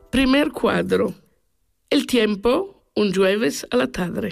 Primer cuadro. El tiempo, un jueves a la tarde.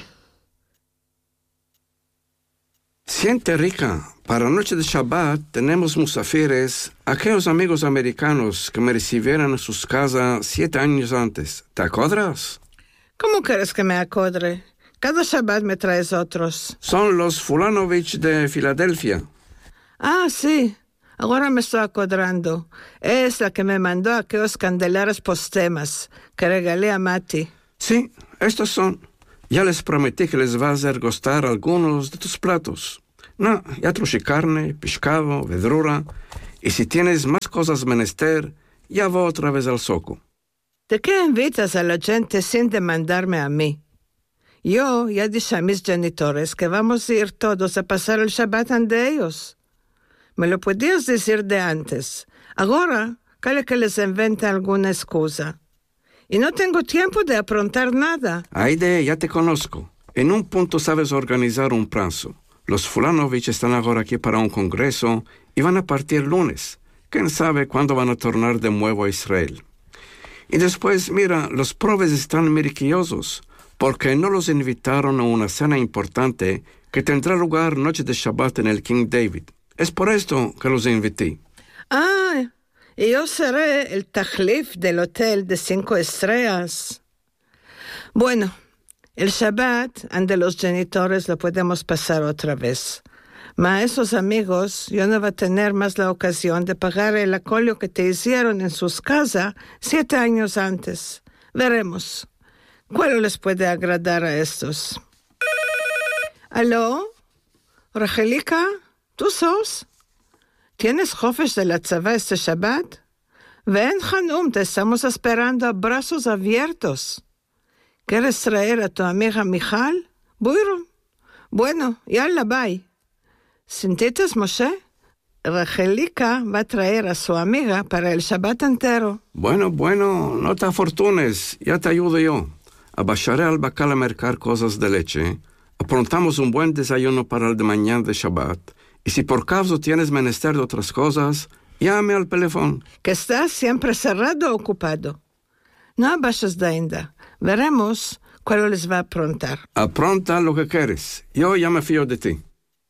Siente rica, para noche de Shabbat tenemos musafires, aquellos amigos americanos que me recibieron en sus casas 7 años antes. ¿Te acuerdas? ¿Cómo quieres que me acodre? Cada Shabbat me traes otros. Son los Fulanovich de Filadelfia. Ah, sí. Ahora me estoy acodrando. Es la que me mandó aquellos candeleros postemas que regalé a Mati. Sí, estos son. Ya les prometí que les va a hacer gustar algunos de tus platos. No, ya traje carne, pescado, verdura. Y si tienes más cosas menester, ya voy otra vez al zoco. ¿De qué invitas a la gente sin demandarme a mí? Yo ya dije a mis genitores que vamos a ir todos a pasar el Shabbat ante ellos. Me lo podías decir de antes. Ahora, quiere que les invente alguna excusa. Y no tengo tiempo de aprontar nada. Aide, ya te conozco. En un punto sabes organizar un plazo. Los Fulanovich están ahora aquí para un congreso y van a partir lunes. ¿Quién sabe cuándo van a tornar de nuevo a Israel? Y después, mira, los probes están meriquiosos porque no los invitaron a una cena importante que tendrá lugar noche de Shabbat en el King David. Es por esto que los invité. Ah, y yo seré el tajlif del hotel de 5 estrellas. Bueno, el Shabbat ante los genitores lo podemos pasar otra vez. Mas a esos amigos yo no voy a tener más la ocasión de pagar el acolio que te hicieron en sus casas 7 años antes. Veremos. ¿Cuál les puede agradar a estos? ¿Aló? ¿Rachelica? ¿Tú sos? ¿Tienes jofesh de la tzavá este Shabbat? Ven, Hanum, te estamos esperando a brazos abiertos. ¿Quieres traer a tu amiga Michal? Buirum. Bueno, yalla, bye. ¿Sintites, Moshe? Rachelica va a traer a su amiga para el Shabbat entero. Bueno, no te afortunes, ya te ayudo yo. Abasharé al bacal a mercar cosas de leche. Aprontamos un buen desayuno para el de mañana de Shabbat. Y si por caso tienes menester de otras cosas, llame al teléfono. Que estás siempre cerrado o ocupado. No abases de ainda. Veremos cuál les va a aprontar. Apronta lo que quieres. Yo ya me fío de ti.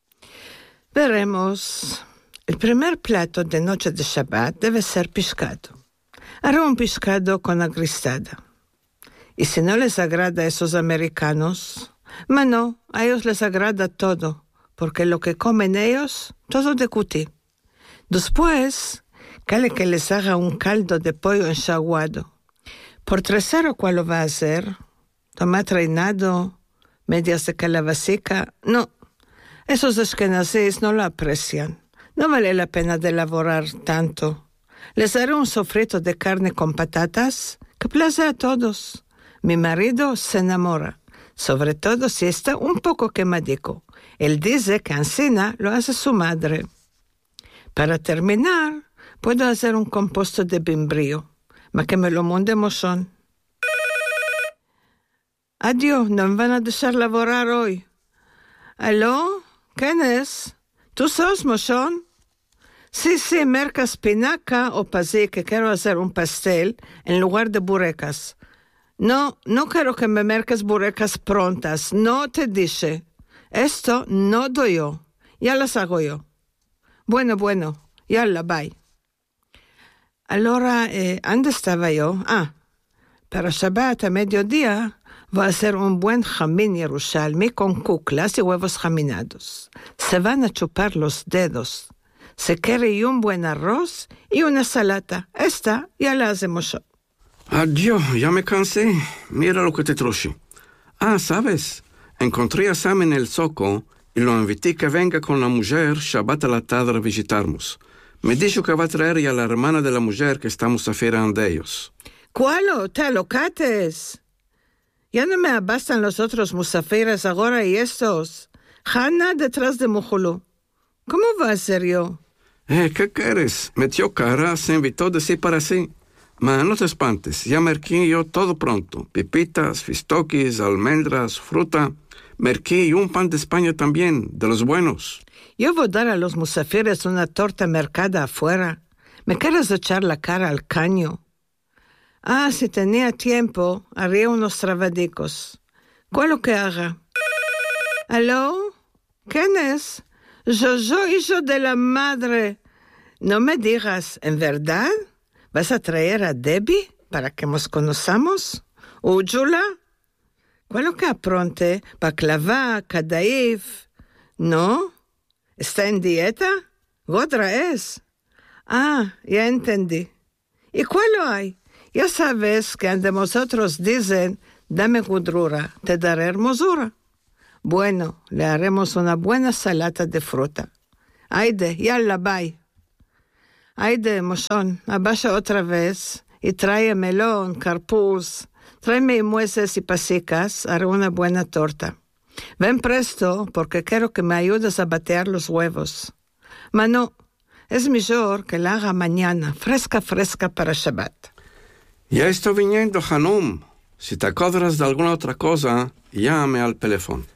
Veremos. El primer plato de noche de Shabbat debe ser pescado. Haré un pescado con agristada. Y si no les agrada a esos americanos, no, a ellos les agrada todo. Porque lo que comen ellos, todo de cuti. Después, quiere que les haga un caldo de pollo ensaguado. Por tercero, ¿cuál lo va a hacer? Tomate reinado, medias de calabacica. No, esos ashkenazíes no lo aprecian. No vale la pena de elaborar tanto. Les haré un sofrito de carne con patatas que place a todos. Mi marido se enamora, sobre todo si está un poco quemadico. Él dice que ansina lo hace su madre. Para terminar, puedo hacer un composto de bimbrío, ma que me lo monde Moshon. Adiós, no me van a dejar laborar hoy. ¿Aló? ¿Quién es? ¿Tú sos Moshon? Sí, merca espinaca o pasí que quiero hacer un pastel en lugar de burecas. No quiero que me merques burecas prontas, no te dije. Esto no doy yo, ya las hago yo. Bueno, yalla, bye. Allora, ¿dónde estaba yo? Para Shabbat a mediodía voy a hacer un buen jamín yerushalmi con cuclas y huevos jaminados. Se van a chupar los dedos. Se quiere un buen arroz y una salata. Esta ya la hacemos yo. Adiós, ya me cansé. Mira lo que te traje. ¿Sabes? Encontré a Sam en el zoco y lo invité que venga con la mujer Shabbat a la tarde a visitarnos. Me dijo que va a traer ya la hermana de la mujer que estamos afuera de ellos. ¿Cuál? ¿Te alocates? Ya no me bastan los otros musafiras ahora y estos. Hanna detrás de Mujulu. ¿Cómo va a ser yo? ¿Qué quieres? Metió cara, se invitó de sí para sí. Ma no te espantes, ya merquí yo todo pronto. Pepitas, fistoquis, almendras, fruta. Merquí un pan de España también, de los buenos. Yo voy a dar a los musafires una torta mercada afuera. ¿Me quieres echar la cara al caño? Ah, si tenía tiempo, haría unos trabadicos. ¿Cuál lo que haga? ¿Aló? ¿Quién es? Yo, hijo de la madre. No me digas, ¿en verdad? ¿Vas a traer a Debbie para que nos conozcamos? ¿Újula? ¿Cuál lo que apronte? ¿Baklava? ¿Kadaif? ¿No? ¿Está en dieta? ¿Otra es? Ah, ya entendí. ¿Y cuál lo hay? Ya sabes que ante vosotros dicen, dame gudrura, te daré hermosura. Bueno, le haremos una buena salata de fruta. Aide, yalla, bye. Aide, moshón, abaixa otra vez y trae melón, carpuz. Tráeme mueces y pasicas, haré una buena torta. Ven presto, porque quiero que me ayudes a batear los huevos. Mano, es mejor que la haga mañana, fresca para Shabbat. Ya estoy viniendo, Hanum. Si te acuerdas de alguna otra cosa, llame al teléfono.